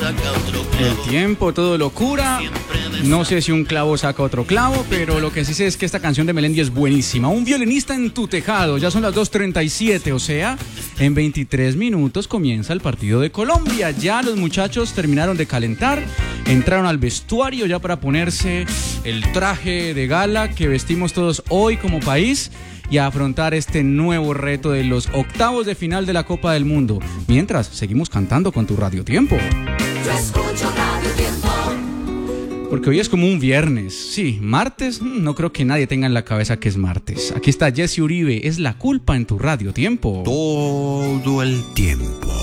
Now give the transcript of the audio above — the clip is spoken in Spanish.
El tiempo todo lo cura. No sé si un clavo saca otro clavo, pero lo que sí sé es que esta canción de Melendi es buenísima. Un violinista en tu tejado. Ya son las 2:37, o sea, en 23 minutos comienza el partido de Colombia. Ya los muchachos terminaron de calentar, entraron al vestuario ya para ponerse el traje de gala que vestimos todos hoy como país y a afrontar este nuevo reto de los octavos de final de la Copa del Mundo. Mientras, seguimos cantando con tu Radio Tiempo. Yo escucho Radio Tiempo. Porque hoy es como un viernes. Sí, martes, no creo que nadie tenga en la cabeza que es martes. Aquí está Jesse Uribe, es la culpa en tu Radio Tiempo. Todo el tiempo.